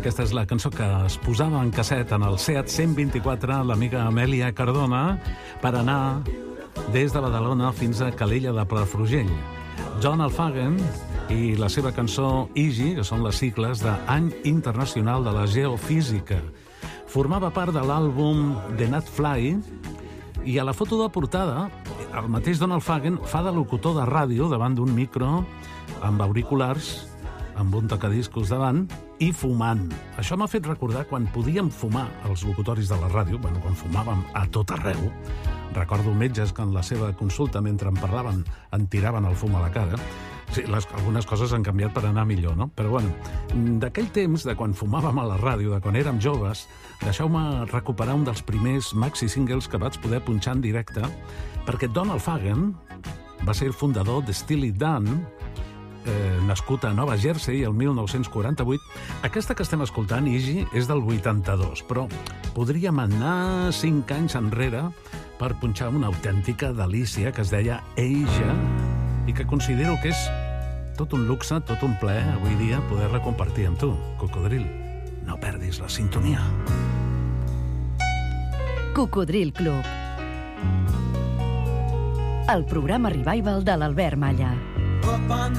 Aquesta és la cançó que es posava en casset en el Seat 124, l'amiga Amèlia Cardona, per anar des de Badalona fins a Calella de Palafrugell. John Alfagen i la seva cançó Easy, que són les sigles d'Any Internacional de la Geofísica. Formava part de l'àlbum The Nutfly, i a la foto de portada el mateix Don Alfagen fa de locutor de ràdio davant d'un micro amb auriculars, amb un tocadiscos davant i fumant. Això m'ha fet recordar quan podíem fumar els locutoris de la ràdio, quan fumàvem a tot arreu. Recordo metges que en la seva consulta, mentre em parlaven, en tiraven el fum a la cara. Sí, algunes coses han canviat per anar millor, no? Però d'aquell temps, de quan fumàvem a la ràdio, de quan érem joves, deixeu-me recuperar un dels primers maxi-singles que vaig poder punxar en directe, perquè Don Alfagen va ser el fundador de Steely Dan, nascut a Nova Jersey el 1948. Aquesta que estem escoltant, Easy, és del 82, però podríem anar 5 anys enrere per punxar una autèntica delícia que es deia Asia i que considero que és tot un luxe, tot un plaer avui dia poder-la compartir amb tu. Cocodril, no perdis la sintonia. Cocodril Club, el programa revival de l'Albert Malla.